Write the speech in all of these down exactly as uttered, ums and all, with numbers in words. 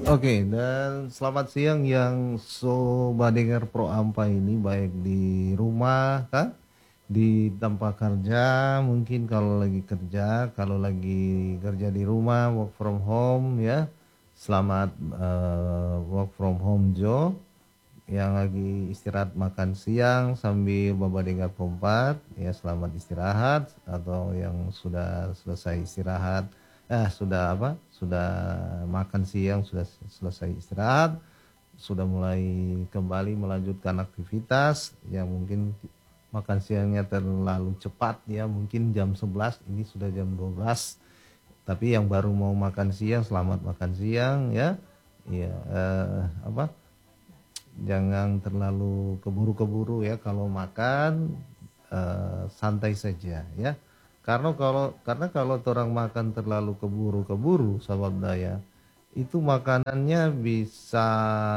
Oke, dan selamat siang yang sobadengar Pro Ampa ini, baik di rumah kan, di tempat kerja, mungkin kalau lagi kerja, kalau lagi kerja di rumah, work from home ya. Selamat eh, work from home Jo, yang lagi istirahat makan siang sambil babadengar pompat ya, selamat istirahat. Atau yang sudah selesai istirahat, eh sudah apa sudah makan siang, sudah selesai istirahat, sudah mulai kembali melanjutkan aktivitas yang mungkin makan siangnya terlalu cepat ya, mungkin jam sebelas, ini sudah jam dua belas. Tapi yang baru mau makan siang, selamat makan siang ya. Iya, eh, apa jangan terlalu keburu-keburu ya kalau makan, eh, santai saja ya. Karena kalau karena kalau orang makan terlalu keburu-keburu, sahabat daya, itu makanannya bisa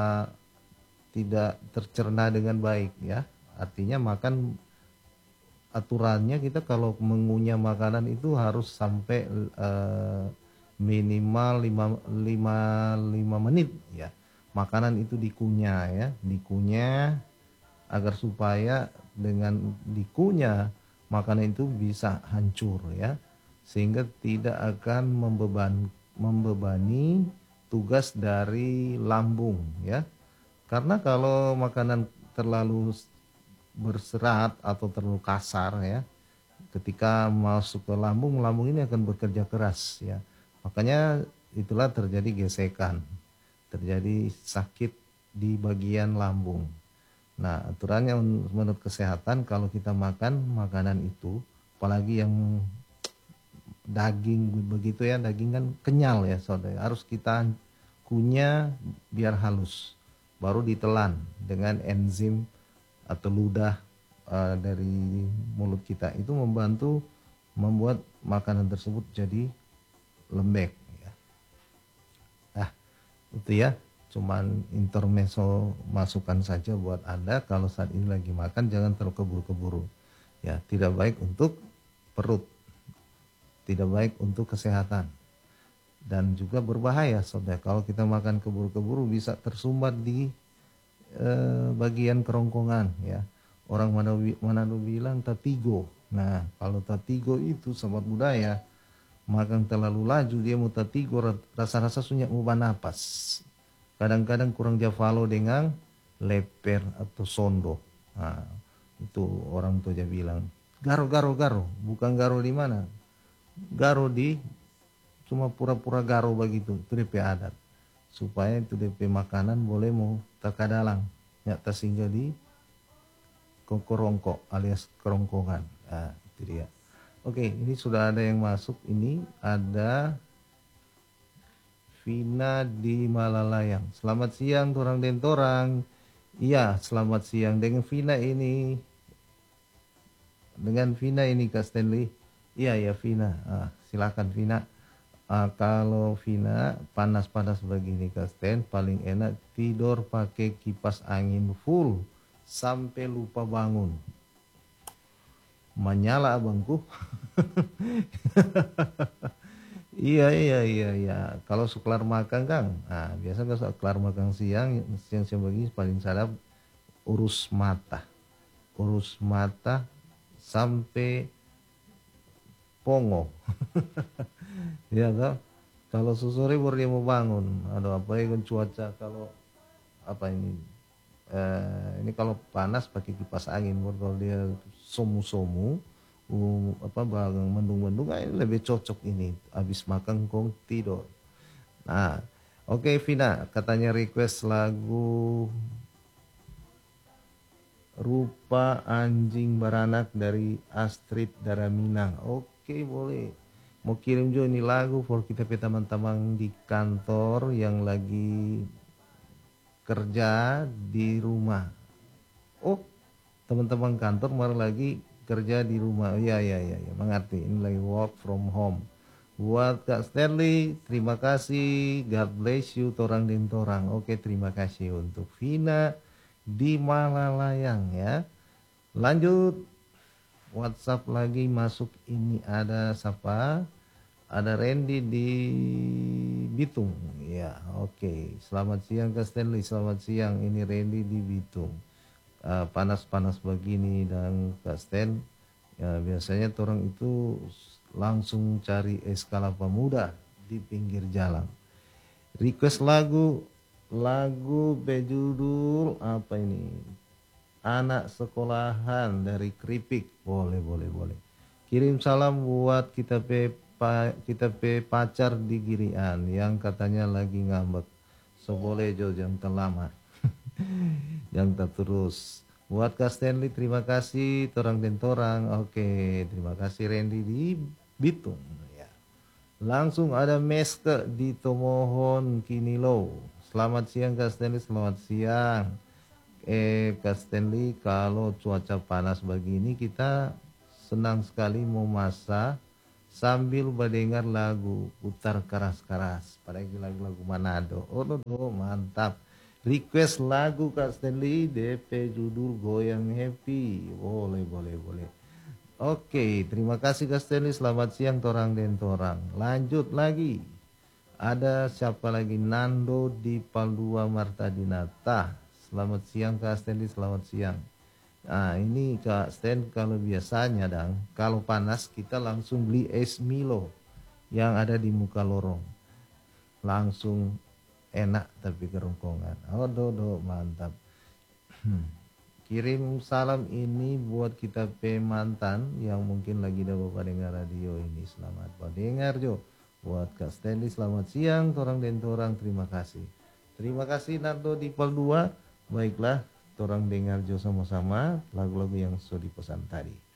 tidak tercerna dengan baik ya. Artinya makan aturannya, kita kalau mengunyah makanan itu harus sampai eh, minimal lima lima lima menit ya. Makanan itu dikunyah ya, dikunyah agar supaya dengan dikunyah makanan itu bisa hancur ya, sehingga tidak akan membeban membebani tugas dari lambung ya. Karena kalau makanan terlalu berserat atau terlalu kasar ya, ketika masuk ke lambung, lambung ini akan bekerja keras ya. Makanya itulah terjadi gesekan, terjadi sakit di bagian lambung. Nah, aturannya menurut kesehatan, kalau kita makan makanan itu, apalagi yang daging begitu ya, daging kan kenyal ya saudara, harus kita kunyah biar halus, baru ditelan dengan enzim atau ludah uh, dari mulut kita, itu membantu membuat makanan tersebut jadi lembek ya. Nah, itu ya, cuman intermezzo masukan saja buat Anda, kalau saat ini lagi makan jangan terlalu keburu-keburu ya, tidak baik untuk perut, tidak baik untuk kesehatan, dan juga berbahaya saudara. Kalau kita makan keburu-keburu bisa tersumbat di eh, bagian kerongkongan ya. Orang Manado bilang tatigo. Nah, kalau tatigo itu sahabat budaya, makan terlalu laju dia mau tatigo, rasa-rasa sunyak mau napas. Kadang-kadang kurang jafalo dengan leper atau sondo. Nah, itu orang tua dia bilang, garo garo garo, bukan garo di mana? Garo di, cuma pura-pura garo begitu, itu D P adat. Supaya itu D P makanan boleh mau terkadalang, ya tersinggah di kokorongko alias kerongkongan. Nah, itu dia. Oke, ini sudah ada yang masuk. Ini ada Vina di Malalayang. Selamat siang torang den torang. Iya, selamat siang dengan Vina ini. Dengan Vina ini Kak Stanley. Iya ya Vina. Ah, silakan Vina. Ah, kalau Vina panas-panas begini Kak Stan, paling enak tidur pakai kipas angin full sampai lupa bangun. Menyala abangku. Iya iya iya iya. Kalau sekelar makan Kang, nah biasa kalau sekelar makan siang, siang-siang begini paling sadap urus mata, urus mata sampai pongo. Ya kan? Kalau sore baru dia mau bangun. Aduh, apa ya kan cuaca kalau apa ini? Eh, ini kalau panas pakai kipas angin, kalau dia somu-somu, um, apa bagang mendung-mendung, ah, ini lebih cocok ini. Habis makan kong tidur. Nah, oke okay, Vina, katanya request lagu Rupa Anjing Baranak dari Astrid Daraminang. Oke, okay, boleh. Mau kirim juga ini lagu for kita teman-teman di kantor yang lagi kerja di rumah. Oh, teman-teman kantor malah lagi kerja di rumah. Ya, ya, ya, ya, mengerti. Ini lagi work from home. Buat Kak Stanley, terima kasih. God bless you, torang din torang. Oke, terima kasih untuk Vina di Malalayang ya. Lanjut, WhatsApp lagi masuk. Ini ada siapa? Ada Randy di Bitung. Ya, oke. Selamat siang Kak Stanley. Selamat siang. Ini Randy di Bitung. Eh, panas-panas begini dan Kak Stan. Ya, biasanya orang itu langsung cari es kelapa muda di pinggir jalan. Request lagu, lagu berjudul apa ini? Anak sekolahan dari Kripik. Boleh, boleh, boleh. Kirim salam buat kita pe pa, kita pe pacar di Girian yang katanya lagi ngambek. So boleh Jo yang terlama. Yang tak terus. Buat Kak Stanley terima kasih torang dan torang. Oke, terima kasih Randy di Bitung ya. Langsung ada Meske di Tomohon Kinilo. Selamat siang Kak Stanley, selamat siang. Eh Kak Stanley, kalau cuaca panas begini kita senang sekali mau masak sambil mendengar lagu putar keras-keras, apalagi lagu-lagu Manado. Oh, no, no, mantap. Request lagu Kak Stanley, D P judul Goyang Happy. Boleh, boleh, boleh. Oke, terima kasih Kak Stanley. Selamat siang torang dan torang. Lanjut lagi. Ada siapa lagi? Nando di Palua Marta Dinata. Selamat siang Kak Stanley, selamat siang. Nah ini Kak Stan, kalau biasanya dang, kalau panas kita langsung beli es Milo yang ada di muka lorong. Langsung enak tapi kerongkongan. Oh do, do mantap. Kirim salam ini buat kita pe mantan yang mungkin lagi ada bapak dengar radio ini. Selamat dengar Jo. Buat Kak Stanley selamat siang, torang dan torang terima kasih. Terima kasih Nardo di Pal dua. Baiklah, torang dengar Jo sama-sama lagu-lagu yang sudah dipesan tadi.